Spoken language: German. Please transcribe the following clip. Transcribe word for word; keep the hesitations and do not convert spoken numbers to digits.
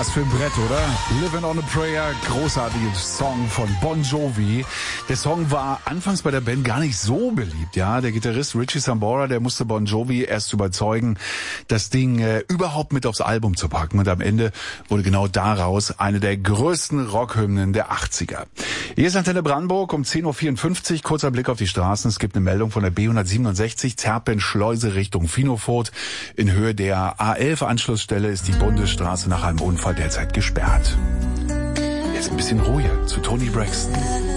Was für ein Brett, oder? Living on a Prayer, großartiger Song von Bon Jovi. Der Song war anfangs bei der Band gar nicht so beliebt, ja. Der Gitarrist Richie Sambora, der musste Bon Jovi erst überzeugen, das Ding äh, überhaupt mit aufs Album zu packen. Und am Ende wurde genau daraus eine der größten Rockhymnen der achtziger. Hier ist Antenne Brandenburg um zehn Uhr vierundfünfzig. Kurzer Blick auf die Straßen. Es gibt eine Meldung von der B hundertsiebenundsechzig, Zerpen-Schleuse Richtung Finofurt. In Höhe der A elf Anschlussstelle ist die Bundesstraße nach einem Unfall derzeit gesperrt. Jetzt ein bisschen ruhiger zu Toni Braxton.